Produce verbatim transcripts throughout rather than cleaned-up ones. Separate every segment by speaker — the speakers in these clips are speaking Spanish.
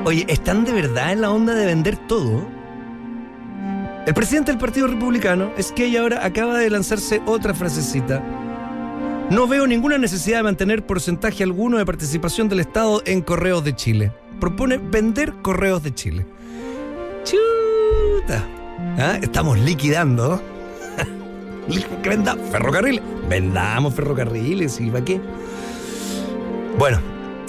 Speaker 1: Oye, ¿están de verdad en la onda de vender todo? El presidente del Partido Republicano es que ella ahora acaba de lanzarse otra frasecita. No veo ninguna necesidad de mantener porcentaje alguno de participación del Estado en Correos de Chile. Propone vender Correos de Chile. Chuta. ¿Ah? Estamos liquidando. Que venda ferrocarriles. Vendamos ferrocarriles y ¿para qué? Bueno,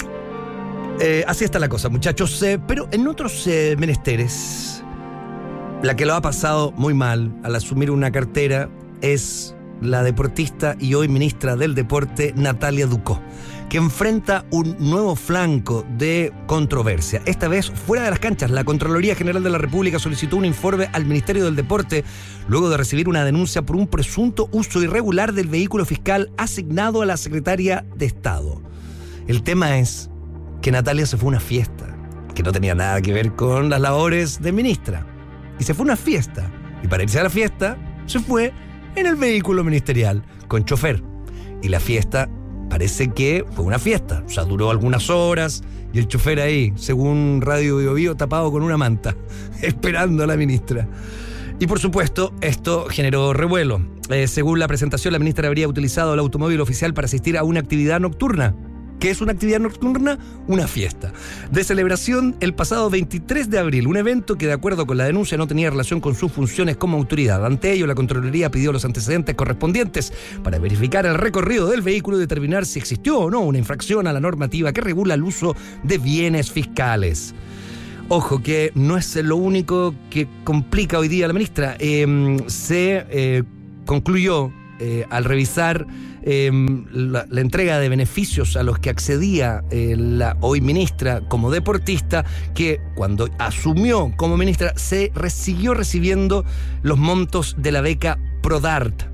Speaker 1: eh, así está la cosa, muchachos. Eh, pero en otros eh, menesteres, la que lo ha pasado muy mal al asumir una cartera es la deportista y hoy ministra del Deporte, Natalia Ducó, que enfrenta un nuevo flanco de controversia. Esta vez fuera de las canchas. La Contraloría General de la República solicitó un informe al Ministerio del Deporte luego de recibir una denuncia por un presunto uso irregular del vehículo fiscal asignado a la secretaria de Estado. El tema es que Natalia se fue a una fiesta que no tenía nada que ver con las labores de ministra. Y se fue a una fiesta. Y para irse a la fiesta, se fue en el vehículo ministerial, con chofer. Y la fiesta parece que fue una fiesta. O sea, duró algunas horas y el chofer ahí, según Radio Bio Bio, tapado con una manta, esperando a la ministra. Y por supuesto, esto generó revuelo. Eh, según la presentación, la ministra habría utilizado el automóvil oficial para asistir a una actividad nocturna. ¿Qué es una actividad nocturna? Una fiesta de celebración el pasado veintitrés de abril, un evento que de acuerdo con la denuncia no tenía relación con sus funciones como autoridad. Ante ello, la Contraloría pidió los antecedentes correspondientes para verificar el recorrido del vehículo y determinar si existió o no una infracción a la normativa que regula el uso de bienes fiscales. Ojo, que no es lo único que complica hoy día a la ministra. Eh, se eh, concluyó eh, al revisar Eh, la, la entrega de beneficios a los que accedía eh, la hoy ministra como deportista, que cuando asumió como ministra se re- siguió recibiendo los montos de la beca ProDart.